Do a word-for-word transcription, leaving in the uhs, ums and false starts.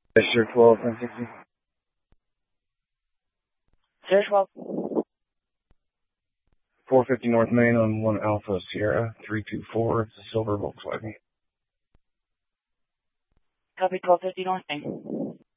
Sure, twelve, ten sixty. Sure, twelve. four fifty North Main on one Alpha Sierra, three two four. It's a silver Volkswagen. Copy twelve fifty North Main.